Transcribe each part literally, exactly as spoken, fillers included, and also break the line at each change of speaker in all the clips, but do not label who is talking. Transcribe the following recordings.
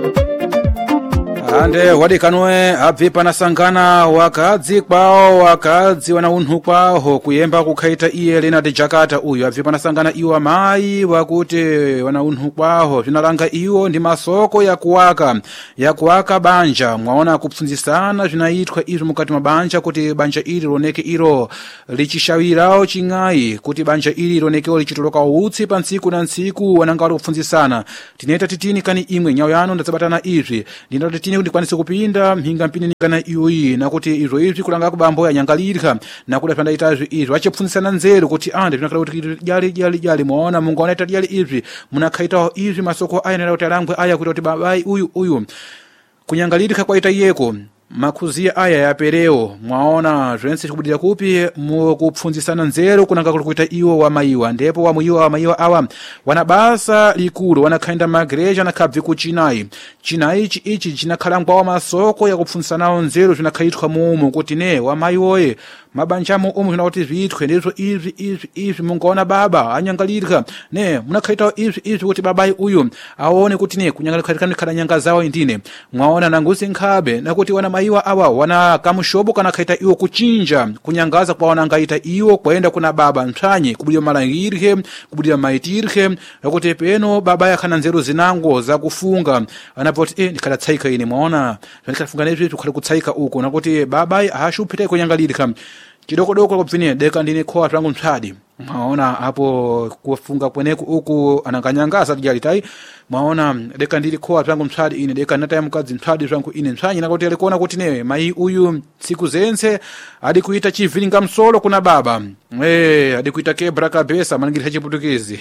ande wadikanwe abvi panasangana wakadzi kwawo wakadzi wana unhu kwaho kuyemba kukhaita iye Leonard Jakata uyu abvi panasangana iwo amayi wakuti wana unhu kwaho vinalanga iwo ndi masoko ya kuwaka ya kuwaka banja mwaona kupfunzisana vinaitwa izvo mukati mabanja kuti banja ili loneke iro lichishawirawo chingayi kuti banja ili loneke lichitoloka utsi pa ntsiku na ntsiku wananga wali kupfunzisana tineta titini kani imwe nyawo yano ndazabatana izvi ndinda titini kuti kwanise kupinda mhinga mpini kana iyoyi nakuti izvo izvi kulanga kubambo yanyangalirika nakuti panda itazvi izvi achipfunzisana nzeru kuti ande vinakala kuti jali jali jali muona mungu anaita jali izvi munakhaitawo izvi masoko ayenera kuti alangwe aya kuti babai uyu uyu kunyangalirika kwaita iyeko makhuzia aya yapereo mwaona zvense chikubudira kupi mukupfunzisana nzeru kunanga kulikuita iwo wa maiwa ndipo wa muiwa wa maiwa awa wana basa likulu wanakhainda magreja nakhabvi kuchinayi chinayi ichi ichi chinakhalangwa wa masoko ya kupfunzisanawo nzeru vinakhaitwa mumu kuti ne wa maiwoye mabanjamo umu vinakuti vitwe ndizvo izvi izvi izvi mungaona baba anyangalirika ne munakhaitawo izvi izvi kuti babai uyu aone kuti ne kunyangalirika nikhala nyanga zawo indine mwaona nangusi nkhabe nakuti wana maiwa awa wana kamushobo kana khaita iwo kuchinja kunyangaza kwa wana ngaita iwo kwaenda kuna baba mtsanyi kubudira malangirike kubudira maitirike nakuti peno baba yakhana nzeru zinango za kufunga anapoti eh ndikhala tsaika ine mwaona ndikhafunga nezvi tukhale kutsaika uko nakuti baba ahashupita kunyangalirika chidokodoko kupfine deka ndine khoa tangu mtsadi mwaona hapo kufunga kweneku uku ananganyangaza tijali tai mwaona deka ndili khoa tangu mtsadi ine deka nataya mukadzi mtsadi tangu ine mtsanyi nakuti alikuona kuti newe mai uyu siku zense adi kuita chivilinga msolo kuna baba eh adi kuita kebra kabesa maningirisa chiputukizi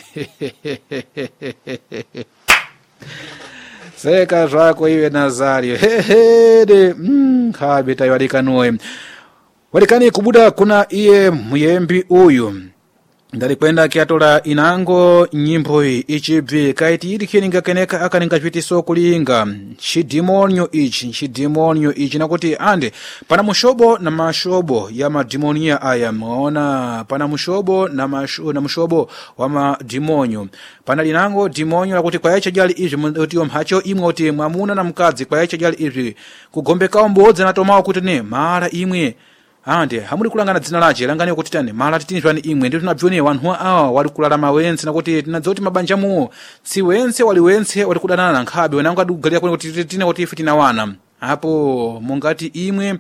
seka zvako iwe Nazario hehe mm khabe wadikanwe wadikani kubuda kuna iye muyembi uyu ndalikwenda kiatola inango nyimbo hii ichibvi kaiti ili kieninga keneka akaninga chwitiso kulinga chidimonyo ichi chidimonyo ichi nakuti ande pana mushobo na mashobo ya madimonia aya maona pana mushobo na, masho, na mushobo wa madimonyo pana linango dimonyo nakuti kwa yacha jali izi mutiyo mhacho imwe uti mwamuna na mkadzi kwa yacha jali izi kugombeka mbodza na tomao kuti ne mara imwe ande hamuli kulangana dzina lache langani kuti tani mala titini zvani imwe ndio tunabvione wanhu awa wali kulala mawense nakuti tinadzoti mabanja mu si wense wali wense wali kudanana na nkhabe wenanga adugalia kwene kuti titine kuti ife tina wana hapo mungati imwe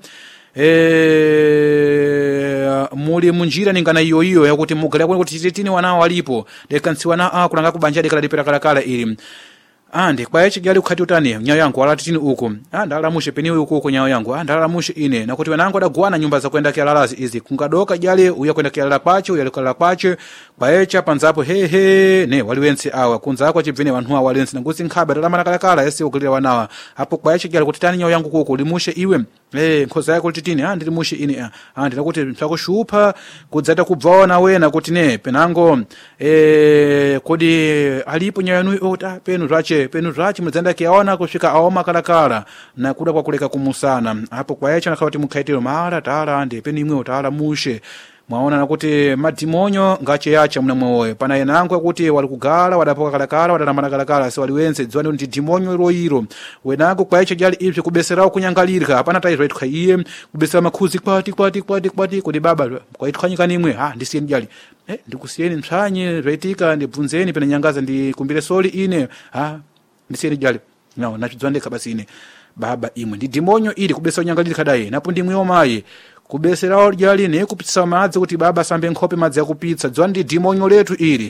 eh muli munjira ningana iyo iyo yakuti mugalia kwene kuti titine wana walipo dekansi wana a kulanga kubanja dekala dipera kala kala ili ande kwa yachi gali ukhati utani nyayo yangu wala titini uko anda alamushe peni uko uko nyayo yangu anda alamushe ine nakuti wanangu adagwana nyumba za kwenda kialalazi izi kungadoka jali uya kwenda kialala pacho uya kwenda pacho kwa yacha panzapo he he ne waliwensi awa kunza kwa chibvene wanhu awa walensi nangusi nkhabe dalamana kala kala yesi ukulira wanawa hapo kwa yachi gali kuti tani nyayo yangu kuko limushe iwe eh nkhoza yako titini andi limushe ine andi nakuti msako shupa kudzata kubvaona wena kuti ne penango eh kodi alipo nyayo yanu ota penu zvache penu zvachi muzenda kiaona kusvika aoma kalakala na kuda kwa kuleka kumusana hapo kwa yacha nakati mukhaitiro mara tala ande penu imwe utala mushe mwaona nakuti madimonyo ngache yacha muna mwoyo pana yenango kuti wali kugala wadapoka kalakala wadalambana kalakala si waliwense dzwani ndi dimonyo iro iro wenango kwa yacha jali ivyo kubeserao kunyangalirika hapana taizwa itukha iye kubesera makhuzi kwati kwati kwati kwati kuti baba kwa itukhanyikani imwe ha ndisiyeni jali eh ndikusiyeni mtsanye zvaitika ndibvunzeni pena nyangaza ndikumbire soli ine ha ndisiyeni jali no nachidzwandeka basi ine baba imwe ndi dimonyo ili kubesera nyangalirika dai napo ndimwe omayi kubesera jali ne kupitsa madzi kuti baba sambe nkhope madzi yakupitsa dzwa ndi dimonyo letu ili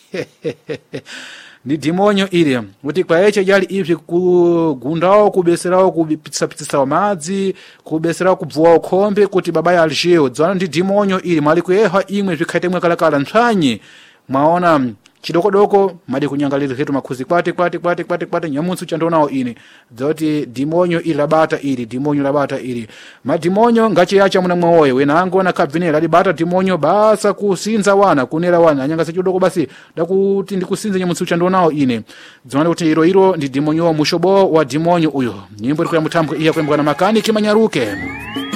ndi dimonyo ili kuti kwa yacha jali ivyo kugundao kubeserao kupitsa pitsa madzi kubeserao kubvuwa khombe kuti baba ya aljeo dzwa ndi dimonyo ili mali kuyeha imwe zvikhaite mwe kalakala ntswanyi mwaona chidokodoko madi kunyangalira ketu makhuzi kwate kwate kwate kwate kwate nyamutsu chandonawo ine dzoti dimonyo ilabata ili dimonyo labata ili madimonyo ngache yacha muna mwoyo wenango na kabvinera libata dimonyo basa kusinza wana kunera wana anyanga sechidoko basi ndakuti ndikusinza nyamutsu chandonawo ine dzona kuti iro iro ndi dimonyo mushobo wa dimonyo uyo nyimbo ikuya mutambo iya kwembwa na makani kimanyaruke.